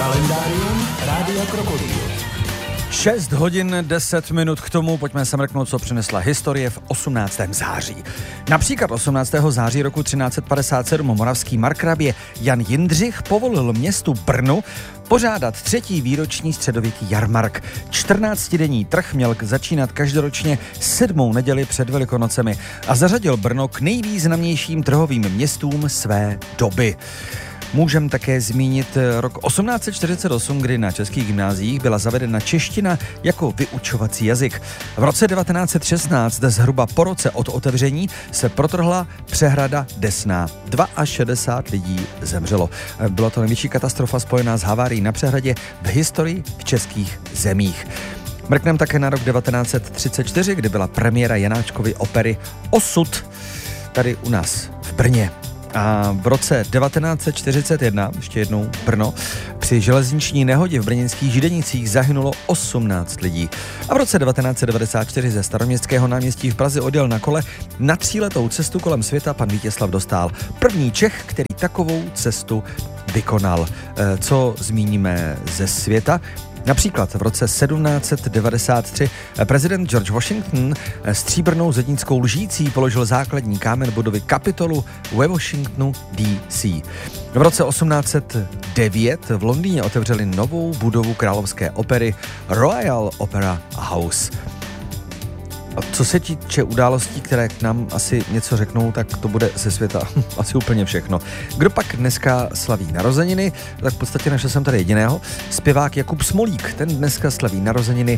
Kalendárium Rádia Krokodýl. 6 hodin 10 minut k tomu, pojďme se mrknout, co přinesla historie v 18. září. Například 18. září roku 1357 moravský markrabě Jan Jindřich povolil městu Brnu pořádat 3. výroční středověký jarmark. 14denní trh měl začínat každoročně 7. neděli před Velikonocemi a zařadil Brno k nejvýznamnějším trhovým městům své doby. Můžeme také zmínit rok 1848, kdy na českých gymnáziích byla zavedena čeština jako vyučovací jazyk. V roce 1916, zhruba po roce od otevření, se protrhla přehrada Desná. 62 lidí zemřelo. Byla to největší katastrofa spojená s havárií na přehradě v historii v českých zemích. Mrkneme také na rok 1934, kdy byla premiéra Janáčkovy opery Osud tady u nás v Brně. A v roce 1941, ještě jednou Brno, při železniční nehodě v brněnských Židenicích zahynulo 18 lidí. A v roce 1994 ze Staroměstského náměstí v Praze odjel na kole na 3letou cestu kolem světa pan Vítězslav Dostál. První Čech, který takovou cestu vykonal. Co zmíníme ze světa? Například v roce 1793 prezident George Washington stříbrnou zednickou lžící položil základní kámen budovy Kapitolu ve Washingtonu DC. V roce 1809 v Londýně otevřeli novou budovu královské opery Royal Opera House. A co se týče událostí, které k nám asi něco řeknou, tak to bude ze světa asi úplně všechno. Kdo pak dneska slaví narozeniny, tak v podstatě našel jsem tady jediného. Zpěvák Jakub Smolík, ten dneska slaví narozeniny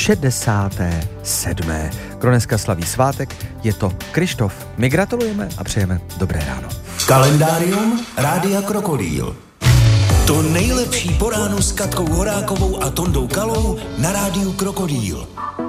67. Kdo dneska slaví svátek, je to Krištof. My gratulujeme a přejeme dobré ráno. Kalendárium Rádia Krokodýl. To nejlepší po ránu s Katkou Horákovou a Tondou Kalou na Rádiu Krokodýl.